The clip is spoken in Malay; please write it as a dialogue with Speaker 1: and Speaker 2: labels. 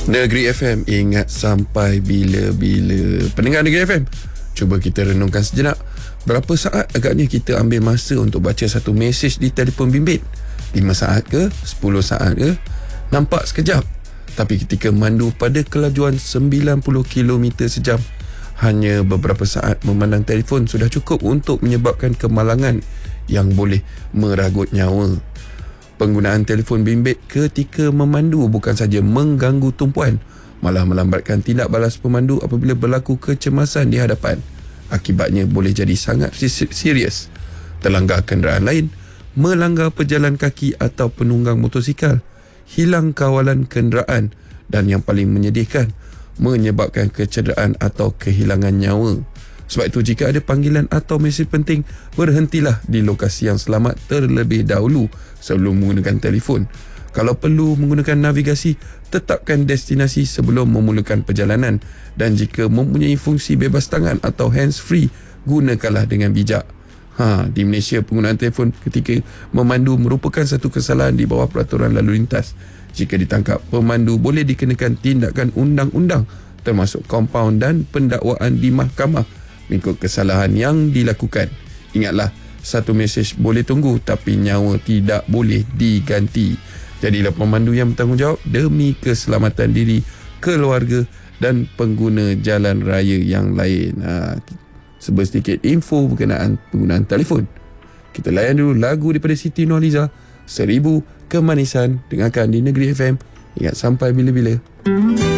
Speaker 1: Negeri FM, ingat sampai bila-bila. Pendengar Negeri FM, cuba kita renungkan sejenak. Berapa saat agaknya kita ambil masa untuk baca satu mesej di telefon bimbit? 5 saat ke? 10 saat ke? Nampak sekejap. Tapi ketika memandu pada kelajuan 90 km sejam, hanya beberapa saat memandang telefon sudah cukup untuk menyebabkan kemalangan yang boleh meragut nyawa. Penggunaan telefon bimbit ketika memandu bukan saja mengganggu tumpuan, malah melambatkan tindak balas pemandu apabila berlaku kecemasan di hadapan. Akibatnya boleh jadi sangat serius. Terlanggar kenderaan lain, melanggar pejalan kaki atau penunggang motosikal, hilang kawalan kenderaan dan yang paling menyedihkan, menyebabkan kecederaan atau kehilangan nyawa. Sebab itu jika ada panggilan atau mesej penting, berhentilah di lokasi yang selamat terlebih dahulu sebelum menggunakan telefon. Kalau perlu menggunakan navigasi, tetapkan destinasi sebelum memulakan perjalanan, dan jika mempunyai fungsi bebas tangan atau hands free, gunakanlah dengan bijak. Di Malaysia, penggunaan telefon ketika memandu merupakan satu kesalahan di bawah peraturan lalu lintas. Jika ditangkap, pemandu boleh dikenakan tindakan undang-undang termasuk kompaun dan pendakwaan di mahkamah mengikut kesalahan yang dilakukan. Ingatlah, satu mesej boleh tunggu tapi nyawa tidak boleh diganti. Jadilah pemandu yang bertanggungjawab demi keselamatan diri, keluarga dan pengguna jalan raya yang lain. Sedikit info berkenaan penggunaan telefon. Kita layan dulu lagu daripada Siti Nurhaliza, 1000 Kemanisan. Dengarkan di Negeri FM. Ingat sampai bila-bila.